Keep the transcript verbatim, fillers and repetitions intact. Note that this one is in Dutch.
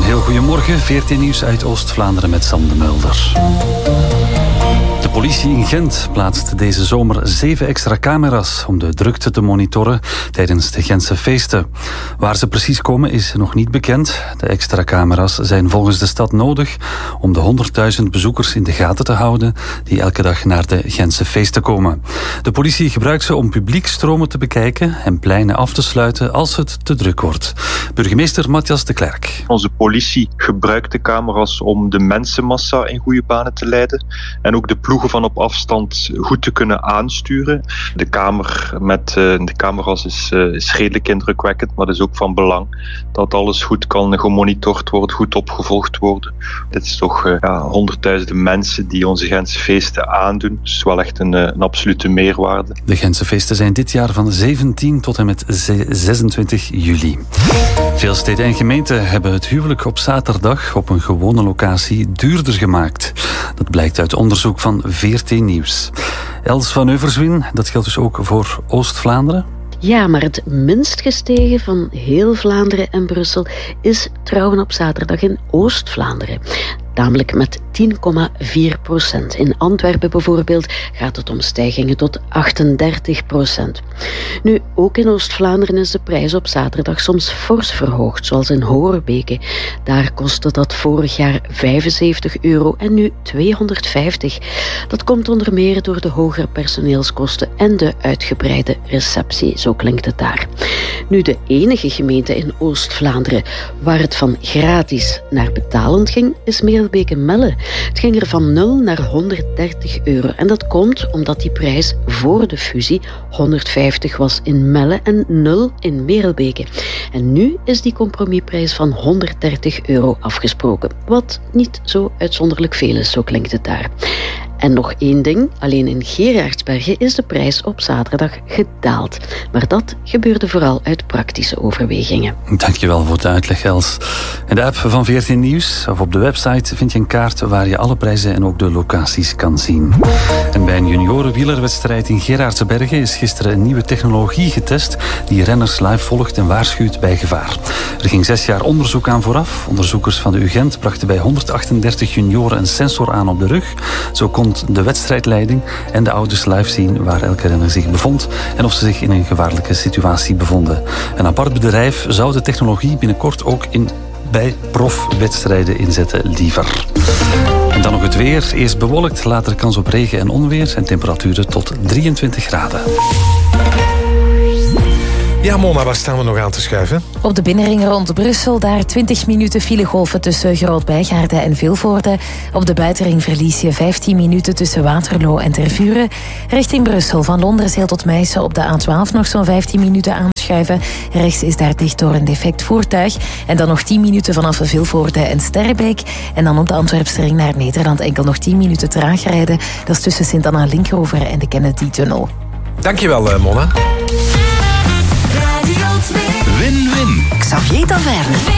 heel goedemorgen. V R T Nieuws uit Oost-Vlaanderen met Sam de Mulder. De politie in Gent plaatst deze zomer zeven extra camera's om de drukte te monitoren tijdens de Gentse feesten. Waar ze precies komen is nog niet bekend. De extra camera's zijn volgens de stad nodig om de honderdduizend bezoekers in de gaten te houden die elke dag naar de Gentse feesten komen. De politie gebruikt ze om publiekstromen te bekijken en pleinen af te sluiten als het te druk wordt. Burgemeester Matthias de Klerk. Onze politie gebruikt de camera's om de mensenmassa in goede banen te leiden en ook de ploegen van op afstand goed te kunnen aansturen. De kamer met uh, de camera's is, uh, is redelijk indrukwekkend, maar het is ook van belang dat alles goed kan gemonitord worden, goed opgevolgd worden. Dit is toch uh, ja, honderdduizenden mensen die onze Gentse feesten aandoen. Dus wel echt een, een absolute meerwaarde. De Gentse feesten zijn dit jaar van zeventien tot en met zesentwintig juli. Veel steden en gemeenten hebben het huwelijk op zaterdag op een gewone locatie duurder gemaakt. Dat blijkt uit onderzoek van V R T Nieuws. Els van Euverswin, dat geldt dus ook voor Oost-Vlaanderen? Ja, maar het minst gestegen van heel Vlaanderen en Brussel is trouwen op zaterdag in Oost-Vlaanderen. Namelijk met tien komma vier procent. In Antwerpen bijvoorbeeld gaat het om stijgingen tot achtendertig procent. Nu, ook in Oost-Vlaanderen is de prijs op zaterdag soms fors verhoogd, zoals in Horebeke. Daar kostte dat vorig jaar vijfenzeventig euro en nu tweehonderdvijftig. Dat komt onder meer door de hogere personeelskosten en de uitgebreide receptie, zo klinkt het daar. Nu, de enige gemeente in Oost-Vlaanderen waar het van gratis naar betalend ging, is Meelbeke-Melle. Het ging er van nul naar honderddertig euro. En dat komt omdat die prijs voor de fusie honderdvijftig was in Melle en nul in Meelbeke. En nu is die compromisprijs van honderddertig euro afgesproken. Wat niet zo uitzonderlijk veel is, zo klinkt het daar. En nog één ding, alleen in Geraardsbergen is de prijs op zaterdag gedaald. Maar dat gebeurde vooral uit praktische overwegingen. Dankjewel voor de uitleg, Els. In de app van V R T Nieuws of op de website vind je een kaart waar je alle prijzen en ook de locaties kan zien. En bij een juniorenwielerwedstrijd in Geraardsbergen is gisteren een nieuwe technologie getest die renners live volgt en waarschuwt bij gevaar. Er ging zes jaar onderzoek aan vooraf. Onderzoekers van de U Gent brachten bij honderdachtendertig junioren een sensor aan op de rug. Zo kon de wedstrijdleiding en de ouders live zien waar elke renner zich bevond en of ze zich in een gevaarlijke situatie bevonden. Een apart bedrijf zou de technologie binnenkort ook in, bij profwedstrijden inzetten, liever. En dan nog het weer. Eerst bewolkt, later kans op regen en onweer en temperaturen tot drieëntwintig graden. Ja, Mona, waar staan we nog aan te schuiven? Op de binnenring rond Brussel, daar twintig minuten filegolven tussen Groot-Bijgaarde en Vilvoorde. Op de buitenring verlies je vijftien minuten tussen Waterloo en Tervuren. Richting Brussel, van Londerzeel tot Meissen op de A twaalf nog zo'n vijftien minuten aanschuiven. Rechts is daar dicht door een defect voertuig. En dan nog tien minuten vanaf Vilvoorde en Sterrebeek. En dan op de Antwerpsring naar Nederland enkel nog tien minuten traag rijden. Dat is tussen Sint-Anna-Linkeroever en de Kennedy-tunnel. Dankjewel, Mona. Win-win. Xavier Taverne.